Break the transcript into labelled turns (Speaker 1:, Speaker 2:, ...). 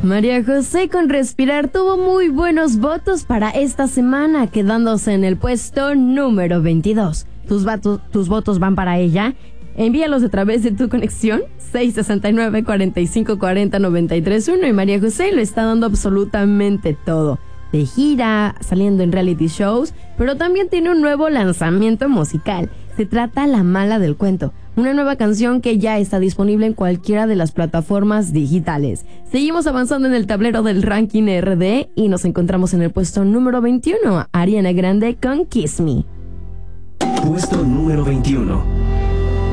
Speaker 1: María José con Respirar tuvo muy buenos votos para esta semana, quedándose en el puesto número 22. Tus votos van para ella. Envíalos a través de tu conexión 669-4540-931 y María José lo está dando absolutamente todo. De gira, saliendo en reality shows, pero también tiene un nuevo lanzamiento musical. Se trata La Mala del Cuento, una nueva canción que ya está disponible en cualquiera de las plataformas digitales. Seguimos avanzando en el tablero del ranking RD y nos encontramos en el puesto número 21, Ariana Grande con Kiss Me.
Speaker 2: Puesto número 21.